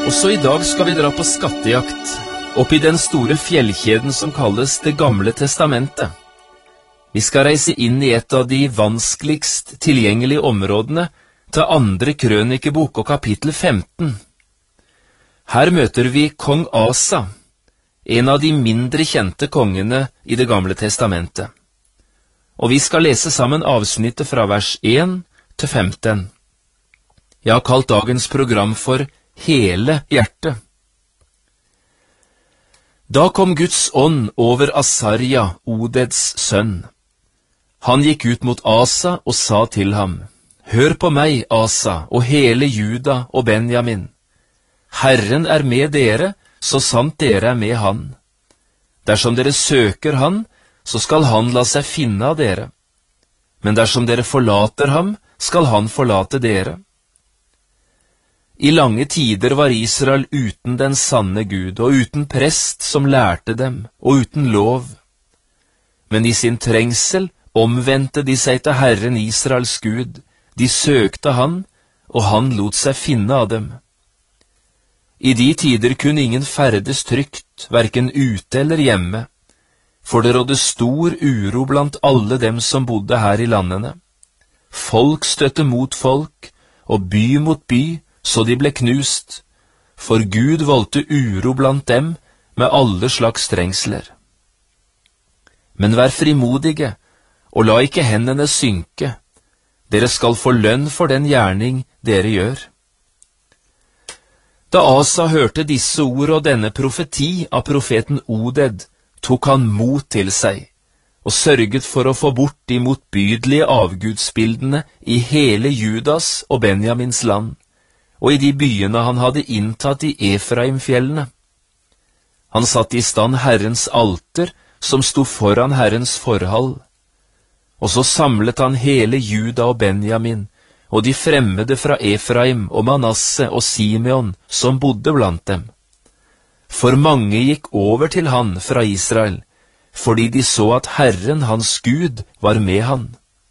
Også i dag skal vi dra på skattejakt, opp i den store fjellkjeden som kalles Det gamle testamentet. Vi skal reise inn i et av de vanskeligst tilgjengelige områdene til 2. krønikebok og kapittel 15. Her møter vi kong Asa, en av de mindre kjente kongene i Det gamle testamentet. Og vi skal lese sammen avsnittet fra vers 1 til 15. Jeg har kalt dagens program for Hele hjertet. Da kom Guds ånd over Asarja, Odeds sønn. Han gikk ut mot Asa og sa til ham, «Hør på meg, Asa, og hele Juda og Benjamin. Herren er med dere, så sant dere er med han. Dersom dere søker han, så skal han la seg finne av dere. Men dersom dere forlater ham, skal han forlate dere. I lange tider var Israel uten den sanne Gud, og uten prest som lærte dem, og uten lov. Men i sin trengsel omvendte de seg til Herren Israels Gud, de søkte han, og han lot seg finne av dem. I de tider kunne ingen ferdes trygt, hverken ute eller hjemme, for det rådde stor uro blant alle dem som bodde her i landene. Folk støtte mot folk, og by mot by, så de ble knust, for Gud voldte uro blant dem med alle slags trengsler. Men vær frimodige, og la ikke hendene synke. Dere skal få lønn for den gjerning dere gjør. Da Asa hørte disse ord og denne profeti av profeten Oded, tok han mot til seg, og sørget for å få bort de motbydelige avgudsbildene i hele Judas og Benjamins land, og i de byene han hadde inntatt i Efraimfjellene. Han satte i stand Herrens alter, som sto foran Herrens forhall. Og så samlet han hele Juda og Benjamin, og de fremmede fra Efraim og Manasse og Simeon, som bodde blant dem. For mange gikk over til han fra Israel, fordi de så at Herren, hans Gud, var med han.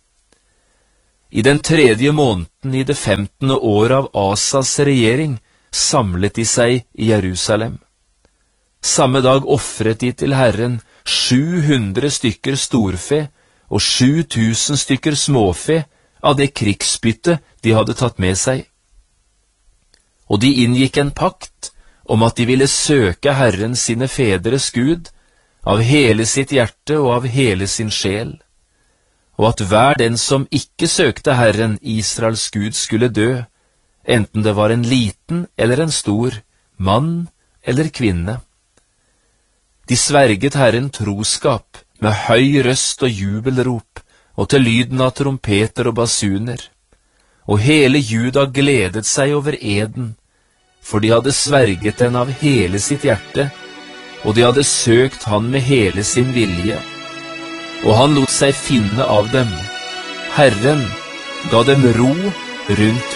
I den 3. måneden i det 15. året av Asas regjering samlet de seg i Jerusalem. Samme dag offret de til Herren 700 stykker storfe og 7000 stykker småfe av det krigsbytte de hadde tatt med seg. Og de inngikk en pakt om at de ville søke Herren sine fedres Gud av hele sitt hjerte og av hele sin sjel, og at hver den som ikke søkte Herren Israels Gud skulle dø, enten det var en liten eller en stor, mann eller kvinne. De sverget Herren troskap med høy røst og jubelrop, og til lyden av trompeter og basuner. Og hele Juda gledet seg over eden, for de hadde sverget den av hele sitt hjerte, og de hadde søkt han med hele sin vilje. Og han lot seg finne av dem. Herren ga dem ro rundt